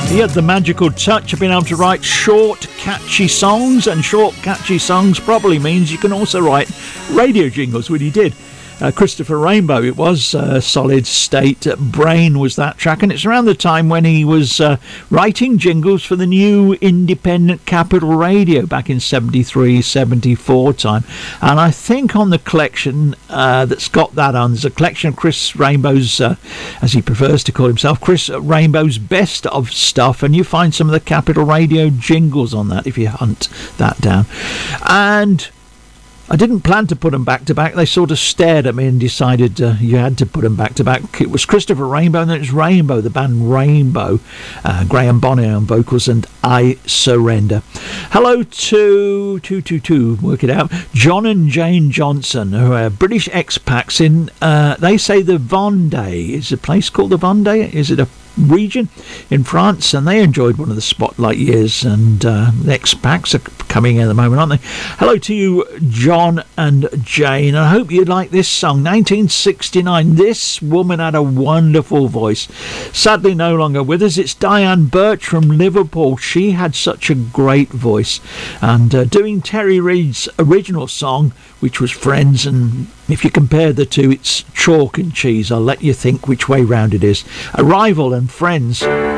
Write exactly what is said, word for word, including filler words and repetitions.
He had the magical touch of being able to write short, catchy songs, and short, catchy songs probably means you can also write radio jingles, which he did. Uh, Christopher Rainbow, it was. uh, Solid State Brain was that track, and it's around the time when he was uh, writing jingles for the new independent Capital Radio back in seventy-three, seventy-four time. And I think on the collection uh, that's got that on, there's a collection of Chris Rainbow's, uh, as he prefers to call himself, Chris Rainbow's best of stuff, and you find some of the Capital Radio jingles on that if you hunt that down. And I didn't plan to put them back to back. They sort of stared at me and decided uh, you had to put them back to back. It was Christopher Rainbow, and then it was Rainbow, the band Rainbow, uh, Graham Bonnet on vocals, and I Surrender. Hello to two two two, work it out, John and Jane Johnson, who are British expats in, uh, they say the Vendée. Is a place called the Vendée? Is it a region in France? And they enjoyed one of the Spotlight years, and uh, the expats are coming in at the moment, aren't they? Hello to you, John and Jane. I hope you like this song. nineteen sixty-nine. This woman had a wonderful voice. Sadly no longer with us. It's Diane Birch from Liverpool. She had such a great voice, and uh, doing Terry Reid's original song, which was Friends, and if you compare the two, it's chalk and cheese. I'll let you think which way round it is. Arrival and Friends.